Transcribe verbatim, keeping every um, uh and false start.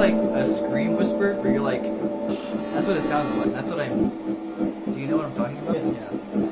like a scream whisper where you're like, that's what it sounds like. That's what I mean. Do you know what I'm talking about? Yes. Yeah.